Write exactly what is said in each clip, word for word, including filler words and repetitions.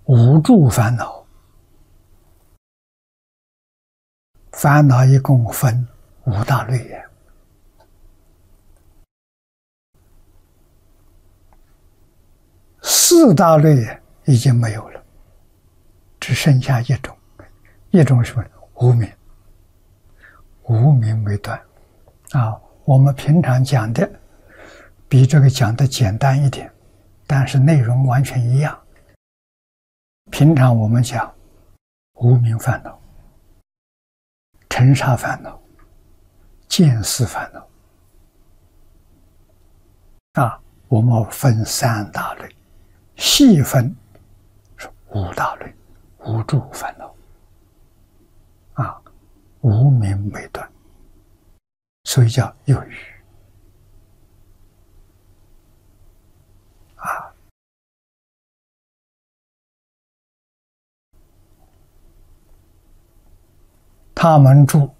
无住烦恼，烦恼一共分五大类也。四大类已经没有了，只剩下一种，一种什么？无明，无明为断。啊，我们平常讲的比这个讲的简单一点，但是内容完全一样。平常我们讲无明烦恼、尘沙烦恼、见思烦恼，啊，我们分三大类，细分是五大类，无住烦恼，啊，无明为断，所以叫有余。啊，他们住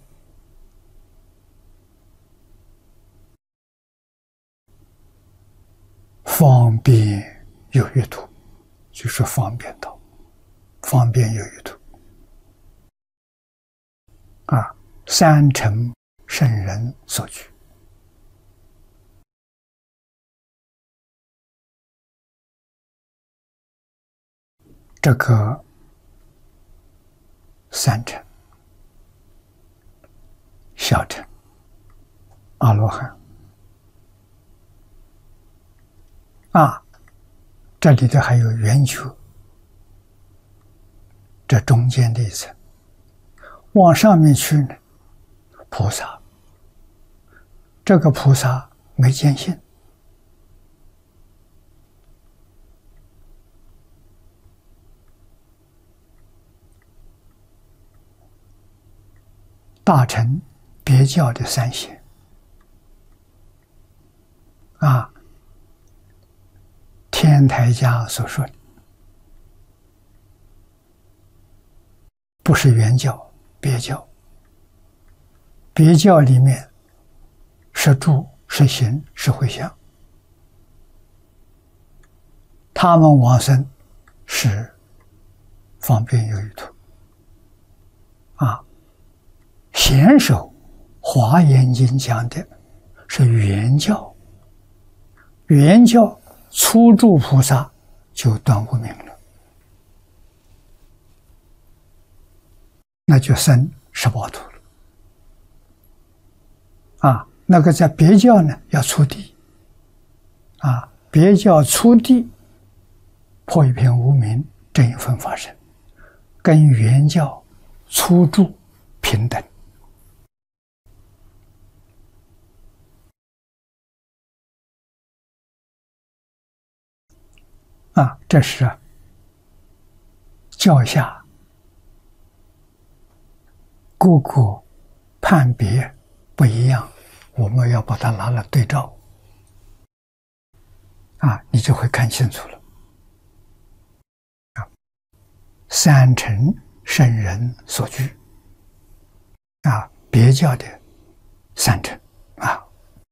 方便有余土，就是方便道，方便有余土。啊，三乘圣人所居。这个三乘、小乘、阿罗汉，啊，这里头还有圆球，这中间的一层，往上面去呢，菩萨，这个菩萨没见性，大乘别教的三贤，啊，天台家所说的，不是原教，别教。别教里面是住、是行、是回向，他们往生是方便有余土。啊，贤首华严经讲的是原教，原教初住菩萨就断无明了，那就生十八土了。啊，那个在别教呢要初地，啊，别教初地破一片无明，正一分法身，跟原教初住平等。啊，这是教下各个判别不一样，我们要把它拿来对照，啊，你就会看清楚了。啊，三乘圣人所居，啊，别教的三乘，啊。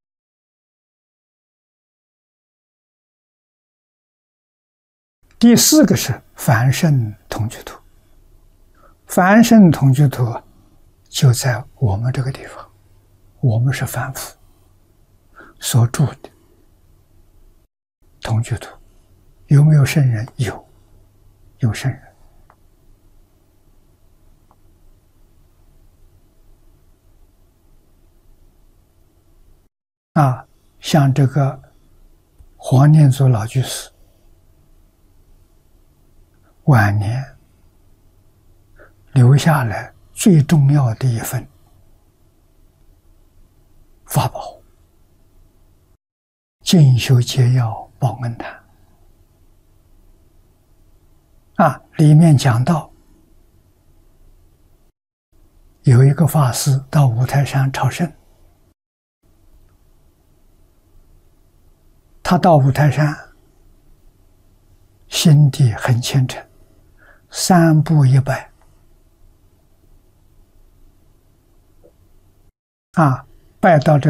第四个是凡圣同居土，凡圣同居土就在我们这个地方，我们是凡夫所住的同居土，有没有圣人？有，有圣人。啊，像这个黄念祖老居士，晚年留下来最重要的一份法宝，进修戒要报恩坛。啊，里面讲到有一个法师到五台山朝圣，他到五台山，心地很虔诚，三步一拜，啊，拜到这